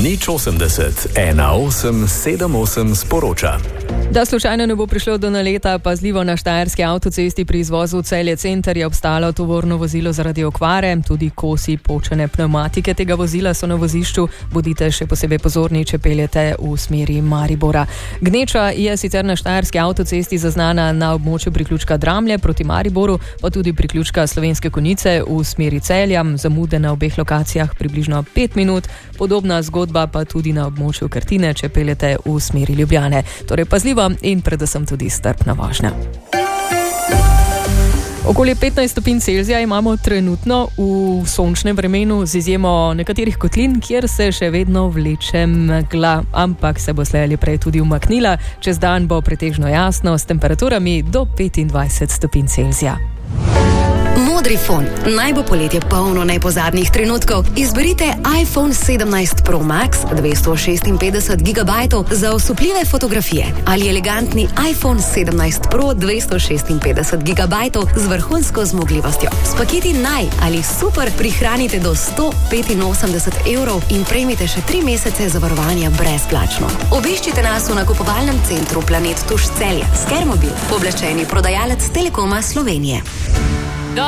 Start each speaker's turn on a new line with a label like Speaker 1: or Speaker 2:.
Speaker 1: 080 1878 sporoča.
Speaker 2: Da slučajno ne bo prišlo do naleta, pazljivo na štajerski avtocesti pri izvozu Celje Center je obstalo tovorno vozilo zaradi okvare. Tudi kosi počene pnevmatike tega vozila so na vozišču. Bodite še posebej pozorni, če peljete v smeri Maribora. Gneča je sicer na štajerski avtocesti zaznana na območju priključka Dramlje proti Mariboru, pa tudi priključka Slovenske Konjice v smeri Celja. Zamude na obeh lokacijah približno 5 minut. Podobna zgodba pa tudi na območju Krtine, če peljete v smeri Ljubljane. Torej pazljivo in predvsem tudi strpna vožnja. Okoli 15 stopinj Celzija imamo trenutno v sončnem vremenu z izjemo nekaterih kotlin, kjer se še vedno vleče megla, ampak se bo slej ali prej tudi umaknila. Čez dan bo pretežno jasno s temperaturami do 25 stopinj Celzija.
Speaker 3: Modrifon. Naj bo poletje polno nepozabnih trenutkov. Izberite iPhone 17 Pro Max 256 GB za osupljive fotografije ali elegantni iPhone 17 Pro 256 GB z vrhunsko zmogljivostjo. S paketi Naj ali Super prihranite do 185 € in prejmite še 3 mesece zavarovanja brezplačno. Obiščite nas v nakupovalnem centru Planet Tuš Celje. Skermobil, pooblaščeni prodajalec Telekoma Slovenije.